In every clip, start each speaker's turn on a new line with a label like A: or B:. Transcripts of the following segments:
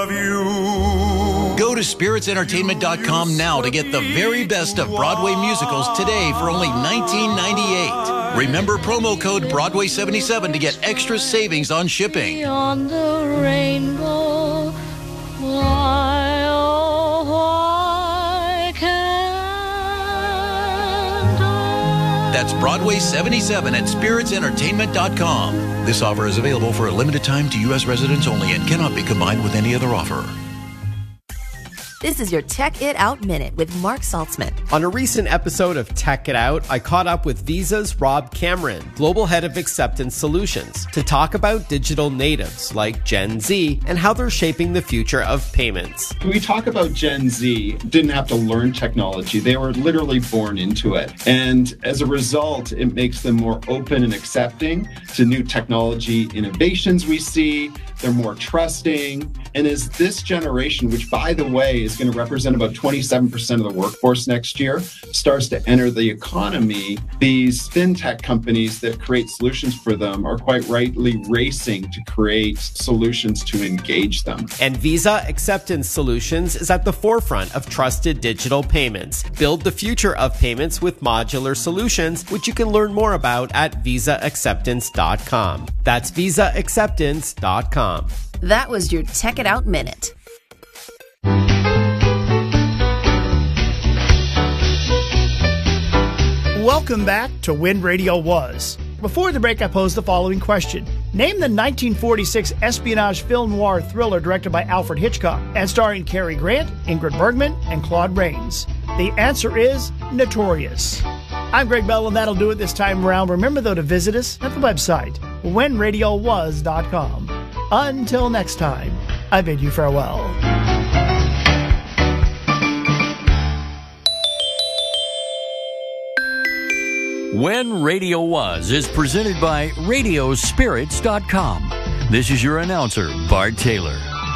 A: Go to spiritsentertainment.com now to get the very best of Broadway musicals today for only $19.98. Remember promo code Broadway77 to get extra savings on shipping.
B: Beyond the rainbow, why, oh, why can't I?
A: That's Broadway77 at spiritsentertainment.com. This offer is available for a limited time to U.S. residents only and cannot be combined with any other offer.
C: This is your Tech It Out Minute with Mark Saltzman.
D: On a recent episode of Tech It Out, I caught up with Visa's Rob Cameron, Global Head of Acceptance Solutions, to talk about digital natives like Gen Z and how they're shaping the future of payments.
E: When we talk about Gen Z, didn't have to learn technology. They were literally born into it. And as a result, it makes them more open and accepting to new technology innovations we see. They're more trusting. And as this generation, which, by the way, is going to represent about 27% of the workforce next year, starts to enter the economy, these fintech companies that create solutions for them are quite rightly racing to create solutions to engage them.
D: And Visa Acceptance Solutions is at the forefront of trusted digital payments. Build the future of payments with modular solutions, which you can learn more about at visaacceptance.com. That's visaacceptance.com.
C: That was your Tech It Out Minute.
F: Welcome back to When Radio Was. Before the break, I posed the following question. Name the 1946 espionage film noir thriller directed by Alfred Hitchcock and starring Cary Grant, Ingrid Bergman, and Claude Rains. The answer is Notorious. I'm Greg Bell, and that'll do it this time around. Remember, though, to visit us at the website, whenradiowas.com. Until next time, I bid you farewell.
G: When Radio Was is presented by Radiospirits.com. This is your announcer, Bart Taylor.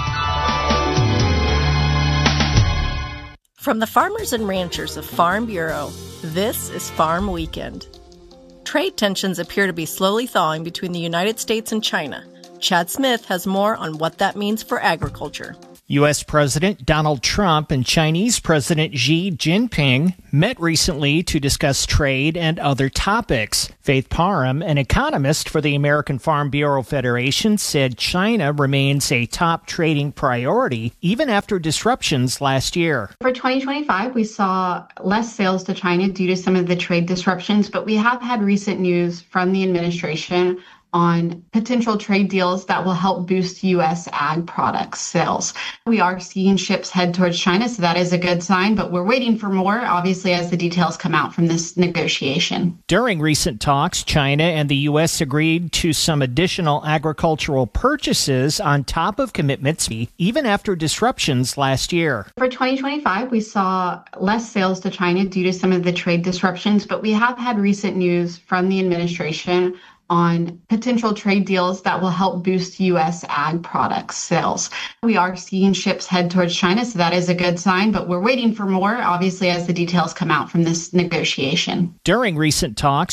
H: From the farmers and ranchers of Farm Bureau, this is Farm Weekend. Trade tensions appear to be slowly thawing between the United States and China. Chad Smith has more on what that means for agriculture.
I: U.S. President Donald Trump and Chinese President Xi Jinping met recently to discuss trade and other topics. Faith Parham, an economist for the American Farm Bureau Federation, said China remains a top trading priority even after disruptions last year.
J: For 2025, we saw less sales to China due to some of the trade disruptions, but we have had recent news from the administration on potential trade deals that will help boost U.S. ag products sales. We are seeing ships head towards China, so that is a good sign, but we're waiting for more, obviously, as the details come out from this negotiation.
I: During recent talks, China and the U.S. agreed to some additional agricultural purchases on top of commitments, even after disruptions last year.
J: For 2025, we saw less sales to China due to some of the trade disruptions, but we have had recent news from the administration on potential trade deals that will help boost U.S. ag products sales. We are seeing ships head towards China, so that is a good sign, but we're waiting for more, obviously, as the details come out from this negotiation.
I: During recent talks,